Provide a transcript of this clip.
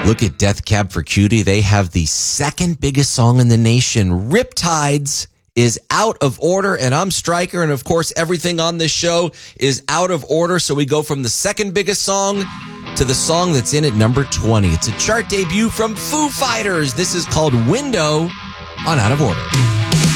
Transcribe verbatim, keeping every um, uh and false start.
Look at Death Cab for Cutie. They have the second biggest song in the nation. Riptides is out of order, and I'm Stryker, and of course, everything on this show is out of order, so we go from the second biggest song to the song that's in at number twenty. It's a chart debut from Foo Fighters. This is called Window on Out of Order.